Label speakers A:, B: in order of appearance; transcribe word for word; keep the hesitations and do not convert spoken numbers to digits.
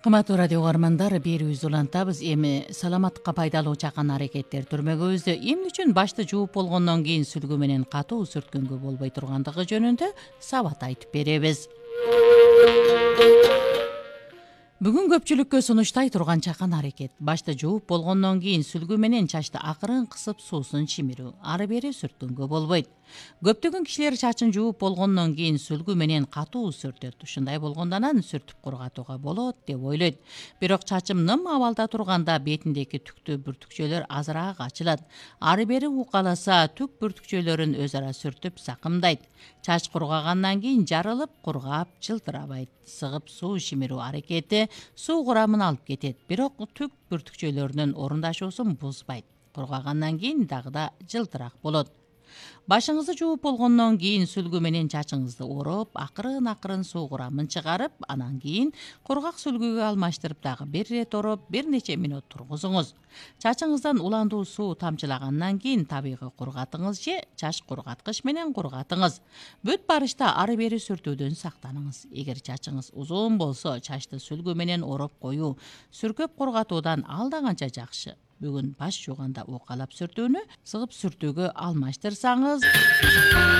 A: Кыматтуу радио угармандар, берүүбүздү улантабыз. Эми саламатка пайдалуу чакан аракеттер түрмөгүбүздө эмне үчүн башты жууп болгондон кийин сүлгү менен катуу сүрткөнгө болбой тургандыгы жөнүндө сабат айтып беребиз. Бүгүн көпчүлүккө сунуштай турган чакан аракет башты жууп болгондон кийин сүлгү менен чачты акырын кысып суусун чимирүү. Ары бери сүрткөнгө болбойт. Көптөгөн кишилер чачын жууп болгондон кийин сүлгү менен катуу сүртөт. Ушундай болгондо анан сүртүп кургатууга болот деп ойлойт. Бирок чачым ным абалда турганда бетиндеги түктүү бүртүкчөлөр азыраак ачылат. Ары бери укаласа түк бүртүкчөлөрүн өз ара сүртүп сакымдайт. Чач кургагандан кийин жарылып, кургап, жылтырабайт. Сыгып суу чимирүү аракети суу курамын алып кетет, бирок түк бүртүкчөлөрүнүн орундашуусун бузбайт. Кургагандан кийин дагы да жылтыраак болот. Башыңызды жууп болгондон кийин сүлгү менен чачыңызды ороп, акырын-акырын суу курамын чыгарып, анан кийин кургак сүлгүгө алмаштырып дагы бир ирет ороп, бир нече мүнөт тургузуңуз. Чачыңыздан уландуу суу тамчылагандан кийин табигый кургатыңыз же чач кургаткыч менен кургатыңыз. Бүт барышта ары бери сүртүүдөн сактаныңыз. Эгер чачыңыз узун болсо, чачты сүлгү менен ороп коюу сүркөп кургатуудан алда канча жакшы. Бүгүн баш жууганда укалап сүртүүнү сыгып сүртүүгө алмаштырсаңыз